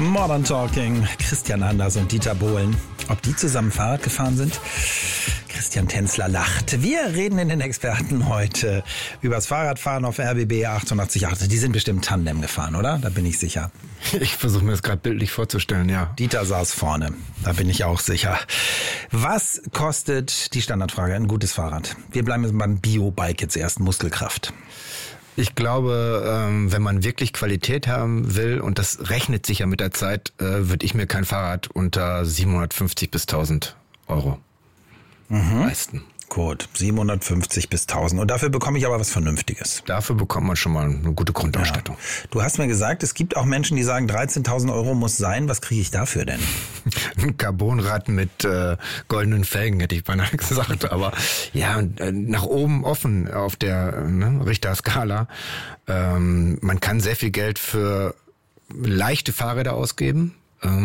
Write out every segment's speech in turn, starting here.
Modern Talking, Christian Anders und Dieter Bohlen. Ob die zusammen Fahrrad gefahren sind? Christian Tänzler lacht. Wir reden in den Experten heute übers Fahrradfahren auf RBB 888. Die sind bestimmt Tandem gefahren, oder? Da bin ich sicher. Ich versuche mir das gerade bildlich vorzustellen, ja. Dieter saß vorne. Da bin ich auch sicher. Was kostet, die Standardfrage, ein gutes Fahrrad? Wir bleiben jetzt beim Bio-Bike jetzt erst, Muskelkraft. Ich glaube, wenn man wirklich Qualität haben will, und das rechnet sich ja mit der Zeit, würde ich mir kein Fahrrad unter 750 bis 1000 Euro leisten. Gut, 750 bis 1000. Und dafür bekomme ich aber was Vernünftiges. Dafür bekommt man schon mal eine gute Grundausstattung. Ja. Du hast mir gesagt, es gibt auch Menschen, die sagen, 13.000 Euro muss sein. Was kriege ich dafür denn? Ein Carbonrad mit goldenen Felgen, hätte ich beinahe gesagt. Aber ja, nach oben offen auf der Richterskala. Man kann sehr viel Geld für leichte Fahrräder ausgeben.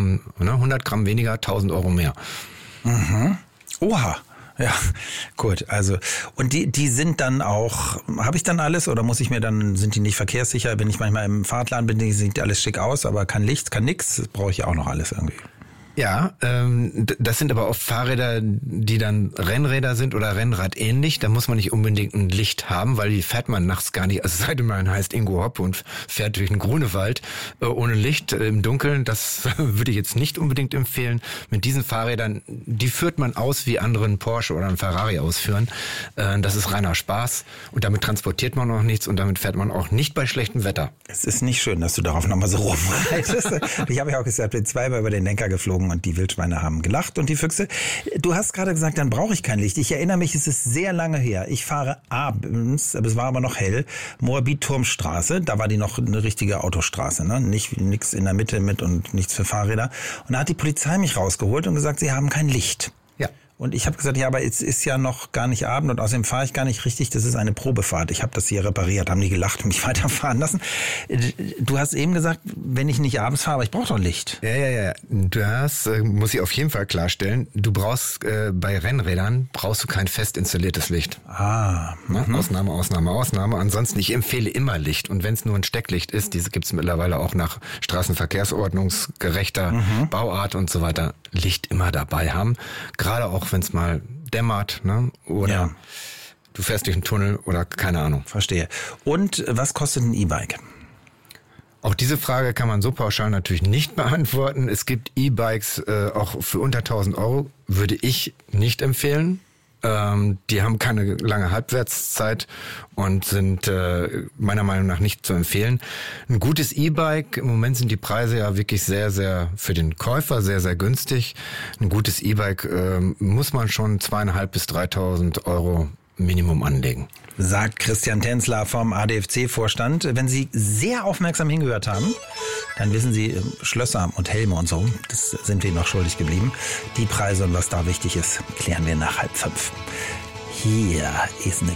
100 Gramm weniger, 1000 Euro mehr. Mhm. Oha. Ja, gut, also, und die sind dann auch, habe ich dann alles oder muss ich mir dann, sind die nicht verkehrssicher, wenn ich manchmal im Fahrradladen bin, sieht alles schick aus, aber kann Licht, kann nix, das brauche ich ja auch noch alles irgendwie. Ja, das sind aber oft Fahrräder, die dann Rennräder sind oder Rennrad ähnlich. Da muss man nicht unbedingt ein Licht haben, weil die fährt man nachts gar nicht. Also seit man heißt Ingo Hoppe und fährt durch den Grunewald ohne Licht im Dunkeln. Das würde ich jetzt nicht unbedingt empfehlen. Mit diesen Fahrrädern, die führt man aus, wie anderen Porsche oder ein Ferrari ausführen. Das ist reiner Spaß und damit transportiert man auch nichts und damit fährt man auch nicht bei schlechtem Wetter. Es ist nicht schön, dass du darauf nochmal so rumreitest. Ich habe ja auch gesagt, bin zweimal über den Lenker geflogen und die Wildschweine haben gelacht und die Füchse. Du hast gerade gesagt, dann brauche ich kein Licht. Ich erinnere mich, es ist sehr lange her. Ich fahre abends, es war aber noch hell, Moabit-Turmstraße. Da war die noch eine richtige Autostraße, ne? Nichts in der Mitte mit und nichts für Fahrräder. Und da hat die Polizei mich rausgeholt und gesagt, sie haben kein Licht. Ja. Und ich habe gesagt, ja, aber es ist ja noch gar nicht Abend und außerdem fahre ich gar nicht richtig, das ist eine Probefahrt. Ich habe das hier repariert, haben die gelacht und mich weiterfahren lassen. Du hast eben gesagt, wenn ich nicht abends fahre, aber ich brauche doch Licht. Ja. Das muss ich auf jeden Fall klarstellen. Du brauchst bei Rennrädern brauchst du kein fest installiertes Licht. Ausnahme. Ansonsten, ich empfehle immer Licht. Und wenn es nur ein Stecklicht ist, diese gibt es mittlerweile auch nach straßenverkehrsordnungsgerechter Bauart und so weiter, Licht immer dabei haben. Gerade auch wenn es mal dämmert, ne? Oder du fährst durch einen Tunnel oder keine Ahnung. Verstehe. Und was kostet ein E-Bike? Auch diese Frage kann man so pauschal natürlich nicht beantworten. Es gibt E-Bikes auch für unter 1000 Euro, würde ich nicht empfehlen. Die haben keine lange Halbwertszeit und sind meiner Meinung nach nicht zu empfehlen. Ein gutes E-Bike, im Moment sind die Preise ja wirklich sehr, sehr für den Käufer sehr, sehr günstig. Ein gutes E-Bike muss man schon 2.500 bis 3.000 Euro Minimum anlegen. Sagt Christian Tänzler vom ADFC-Vorstand. Wenn Sie sehr aufmerksam hingehört haben, dann wissen Sie, Schlösser und Helme und so, das sind wir noch schuldig geblieben. Die Preise und was da wichtig ist, klären wir nach 4:30. Hier ist eine